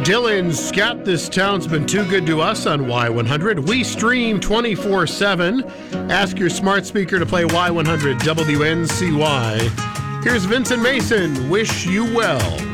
Dylan Scott, this town's been too good to us on Y100. We stream 24/7. Ask your smart speaker to play Y100 WNCY. Here's Vincent Mason, Wish You Well.